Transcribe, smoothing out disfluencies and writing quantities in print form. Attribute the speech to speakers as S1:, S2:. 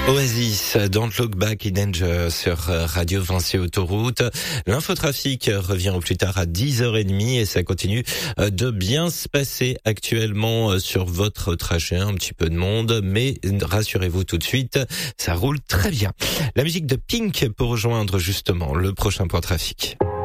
S1: Oasis, Don't Look Back in Danger sur Radio Vinci Autoroute. L'infotrafic revient au plus tard à 10h30 et ça continue de bien se passer actuellement sur votre trajet. Un petit peu de monde, mais rassurez-vous tout de suite, ça roule très bien. La musique de Pink pour rejoindre justement le prochain point trafic.